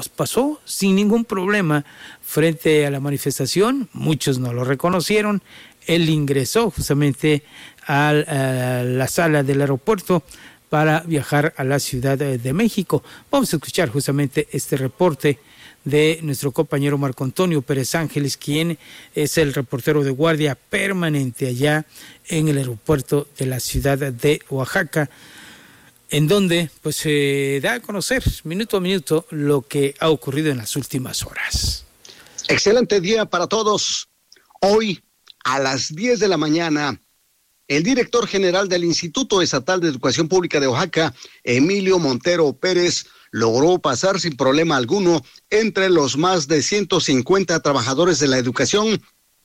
pues pasó sin ningún problema frente a la manifestación. Muchos no lo reconocieron. Él ingresó justamente a la sala del aeropuerto para viajar a la Ciudad de México. Vamos a escuchar justamente este reporte de nuestro compañero Marco Antonio Pérez Ángeles, quien es el reportero de guardia permanente allá en el aeropuerto de la ciudad de Oaxaca, en donde pues se da a conocer minuto a minuto lo que ha ocurrido en las últimas horas. Excelente día para todos. Hoy, a las 10 de la mañana, el director general del Instituto Estatal de Educación Pública de Oaxaca, Emilio Montero Pérez, logró pasar sin problema alguno entre los más de 150 trabajadores de la educación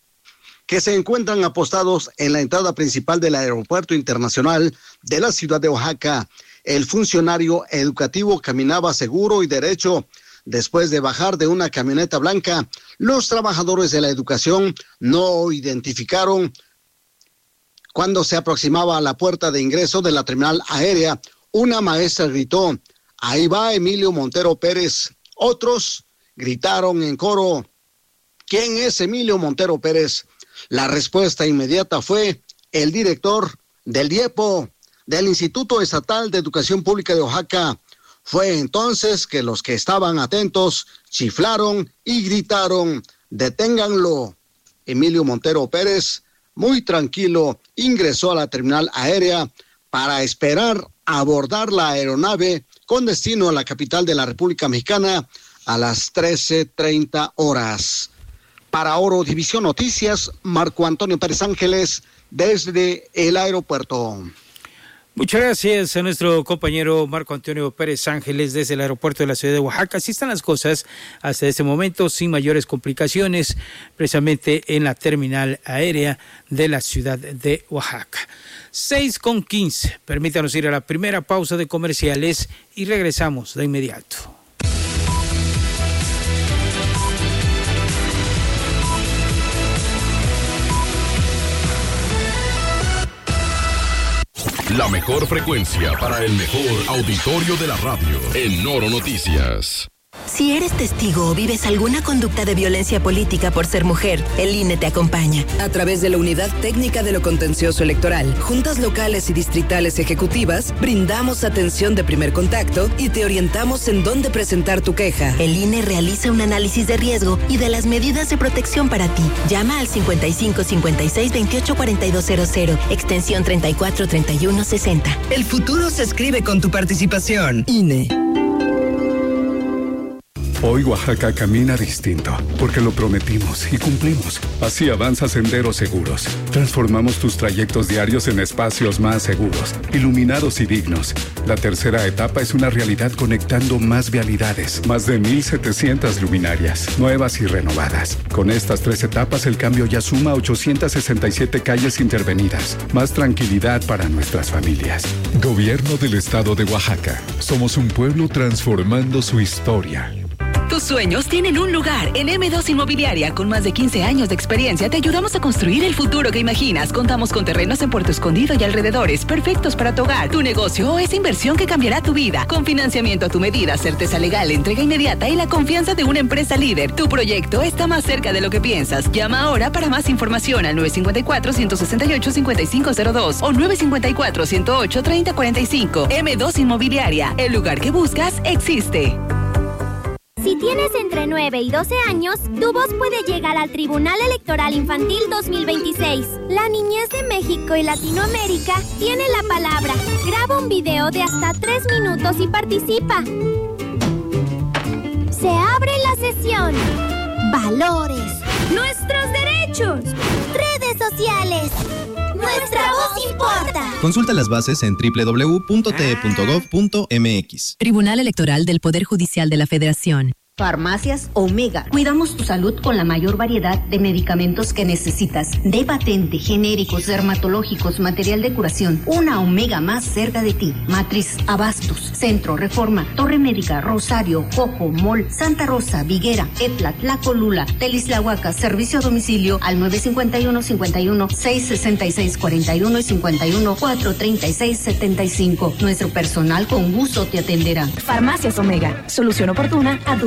que se encuentran apostados en la entrada principal del Aeropuerto Internacional de la ciudad de Oaxaca. El funcionario educativo caminaba seguro y derecho. Después de bajar de una camioneta blanca, los trabajadores de la educación no identificaron. Cuando se aproximaba a la puerta de ingreso de la terminal aérea, una maestra gritó: "Ahí va Emilio Montero Pérez". Otros gritaron en coro: "¿Quién es Emilio Montero Pérez?". La respuesta inmediata fue: el director del IEPO, del Instituto Estatal de Educación Pública de Oaxaca. Fue entonces que los que estaban atentos chiflaron y gritaron: "Deténganlo". Emilio Montero Pérez, muy tranquilo, ingresó a la terminal aérea para esperar abordar la aeronave con destino a la capital de la República Mexicana a las 13:30 horas. Para Oro División Noticias, Marco Antonio Pérez Ángeles, desde el aeropuerto. Muchas gracias a nuestro compañero Marco Antonio Pérez Ángeles desde el aeropuerto de la ciudad de Oaxaca. Así están las cosas hasta este momento, sin mayores complicaciones, precisamente en la terminal aérea de la ciudad de Oaxaca. 6:15. Permítanos ir a la primera pausa de comerciales y regresamos de inmediato. La mejor frecuencia para el mejor auditorio de la radio en Oro Noticias. Si eres testigo o vives alguna conducta de violencia política por ser mujer, el INE te acompaña. A través de la Unidad Técnica de lo Contencioso Electoral, juntas locales y distritales ejecutivas, brindamos atención de primer contacto y te orientamos en dónde presentar tu queja. El INE realiza un análisis de riesgo y de las medidas de protección para ti. Llama al 55 56 28 4200, extensión 34 31 60. El futuro se escribe con tu participación. INE. Hoy Oaxaca camina distinto, porque lo prometimos y cumplimos. Así avanza Senderos Seguros. Transformamos tus trayectos diarios en espacios más seguros, iluminados y dignos. La tercera etapa es una realidad conectando más vialidades, más de 1,700 luminarias, nuevas y renovadas. Con estas 3 etapas el cambio ya suma 867 calles intervenidas. Más tranquilidad para nuestras familias. Gobierno del Estado de Oaxaca. Somos un pueblo transformando su historia. Tus sueños tienen un lugar. En M2 Inmobiliaria, con más de 15 años de experiencia, te ayudamos a construir el futuro que imaginas. Contamos con terrenos en Puerto Escondido y alrededores, perfectos para tu hogar, tu negocio o esa inversión que cambiará tu vida. Con financiamiento a tu medida, certeza legal, entrega inmediata y la confianza de una empresa líder. Tu proyecto está más cerca de lo que piensas. Llama ahora para más información al 954-168-5502 o 954-108-3045. M2 Inmobiliaria, el lugar que buscas existe. Si tienes entre 9 y 12 años, tu voz puede llegar al Tribunal Electoral Infantil 2026. La niñez de México y Latinoamérica tiene la palabra. Graba un video de hasta 3 minutos y participa. Se abre la sesión. Valores. Nuestros derechos. Redes sociales. Nuestra voz importa. Consulta las bases en www.te.gov.mx. Tribunal Electoral del Poder Judicial de la Federación. Farmacias Omega. Cuidamos tu salud con la mayor variedad de medicamentos que necesitas. De patente, genéricos, dermatológicos, material de curación. Una Omega más cerca de ti. Matriz, Abastos, Centro, Reforma, Torre Médica, Rosario, Jojo, Mol, Santa Rosa, Viguera, Etla, Tlacolula, Telisláhuaca. Servicio a domicilio al 951-51-666-41 y 51-436-75. Nuestro personal con gusto te atenderá. Farmacias Omega. Solución oportuna a tu